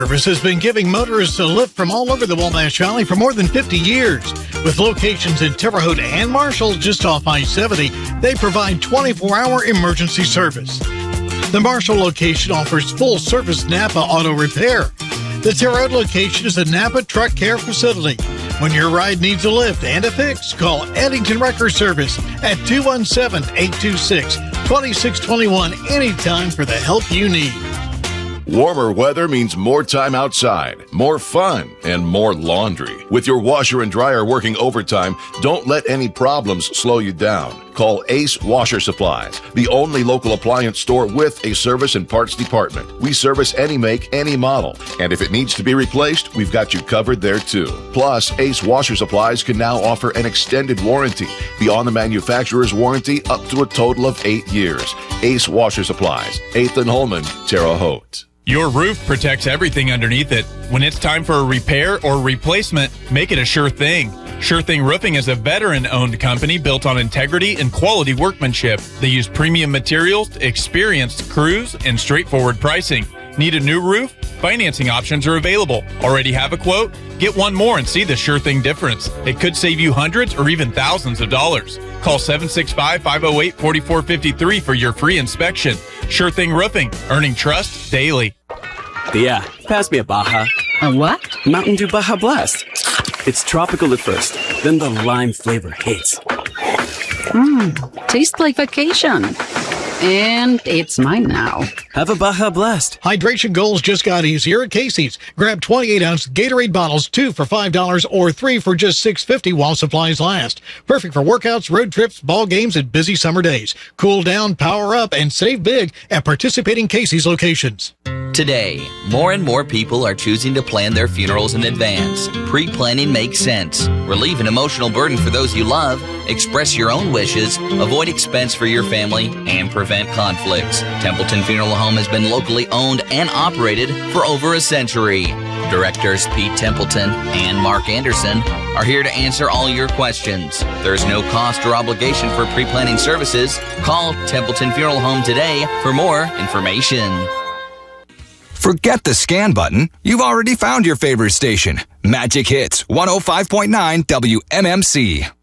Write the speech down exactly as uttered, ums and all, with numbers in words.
Service has been giving motorists a lift from all over the Wabash Valley for more than fifty years. With locations in Terre Haute and Marshall just off I seventy, they provide twenty-four hour emergency service. The Marshall location offers full-service Napa auto repair. The Terre Haute location is a Napa truck care facility. When your ride needs a lift and a fix, call Eddington Wrecker Service at two one seven, eight two six, two six two one anytime for the help you need. Warmer weather means more time outside, more fun, and more laundry. With your washer and dryer working overtime, don't let any problems slow you down. Call Ace Washer Supplies, the only local appliance store with a service and parts department. We service any make, any model. And if it needs to be replaced, we've got you covered there too. Plus, Ace Washer Supplies can now offer an extended warranty beyond the manufacturer's warranty up to a total of eight years. Ace Washer Supplies, eighth and Holman, Terre Haute. Your roof protects everything underneath it. When it's time for a repair or replacement, make it a sure thing. Sure Thing Roofing is a veteran-owned company built on integrity and quality workmanship. They use premium materials, experienced crews, and straightforward pricing. Need a new roof? Financing options are available. Already have a quote? Get one more and see the Sure Thing difference. It could save you hundreds or even thousands of dollars. Call seven six five, five oh eight, four four five three for your free inspection. Sure Thing Roofing, earning trust daily. Tia, pass me a Baja. A what? Mountain Dew Baja Blast. It's tropical at first, then the lime flavor hits. Mmm, tastes like vacation. And it's mine now. Have a Baja Blast. Hydration goals just got easier at Casey's. Grab twenty-eight ounce Gatorade bottles, two for five dollars or three for just six fifty while supplies last. Perfect for workouts, road trips, ball games, and busy summer days. Cool down, power up, and save big at participating Casey's locations. Today, more and more people are choosing to plan their funerals in advance. Pre-planning makes sense. Relieve an emotional burden for those you love, express your own wishes, avoid expense for your family, and prevent conflicts. Templeton Funeral Home has been locally owned and operated for over a century. Directors Pete Templeton and Mark Anderson are here to answer all your questions. There's no cost or obligation for pre-planning services. Call Templeton Funeral Home today for more information. Forget the scan button. You've already found your favorite station. Magic Hits one oh five point nine W M M C.